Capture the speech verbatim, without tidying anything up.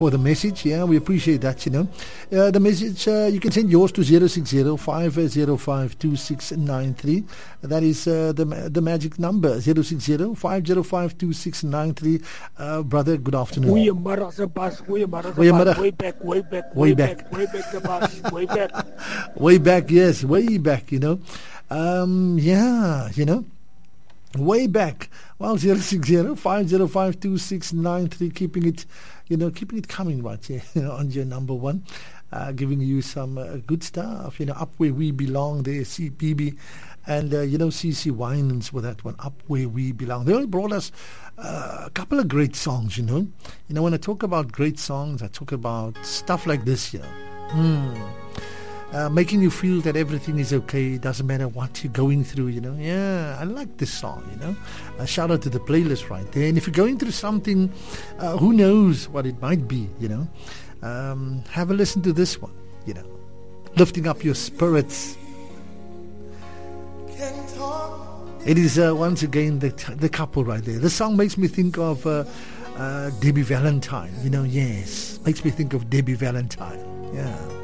For the message, yeah, we appreciate that, you know. Uh, the message, uh, you can send yours to zero six zero, five zero five, two six nine three. That is uh, the the magic number, zero six zero, five zero five, two six nine three. Uh, brother, good afternoon. Goeiemiddag, Sebas. Goeiemiddag, Sebas. Way back, way back, way way back. back, way back, Sebas. Way back. Way back, yes, way back, you know. Um, yeah, you know. Way back. Well, zero six zero, five zero five, two six nine three, keeping it, you know, keeping it coming right here on your number one, uh, giving you some uh, good stuff, you know, Up Where We Belong there, C B B, and, uh, you know, C C Winans with that one, Up Where We Belong. They all brought us uh, a couple of great songs, you know. You know, when I talk about great songs, I talk about stuff like this, you know. Hmm. Uh, making you feel that everything is okay, doesn't matter what you're going through, you know. Yeah, I like this song, you know. Uh, shout out to the playlist right there. And if you're going through something, uh, who knows what it might be, you know. Um, have a listen to this one, you know. Lifting up your spirits. It is uh, once again the, the couple right there. The song makes me think of uh, uh, Debbie Valentine, you know, yes. Makes me think of Debbie Valentine, yeah.